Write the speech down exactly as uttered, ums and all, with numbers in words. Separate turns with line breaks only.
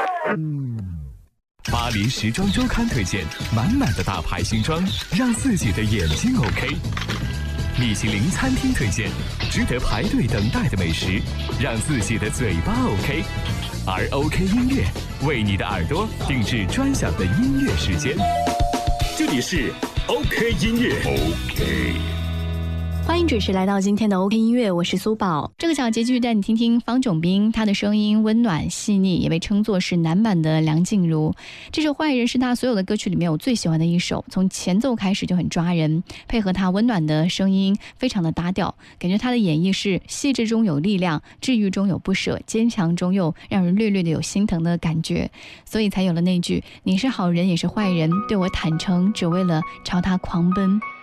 巴黎时装周刊推荐满满的大牌新装，让自己的眼睛 OK。米其林餐厅推荐值得排队等待的美食，让自己的嘴巴 OK。而 OK 音乐为你的耳朵定制专享的音乐时间。这里是 OK 音乐 OK。
欢迎准时来到今天的 OK 音乐，我是苏宝。这个小节继续带你听听方炯斌，他的声音温暖细腻，也被称作是男版的梁静茹。这首《坏人》是他所有的歌曲里面我最喜欢的一首，从前奏开始就很抓人，配合他温暖的声音非常的搭调，感觉他的演绎是细致中有力量，治愈中有不舍，坚强中又让人略略的有心疼的感觉，所以才有了那句你是好人也是坏人，对我坦诚只为了朝他狂奔。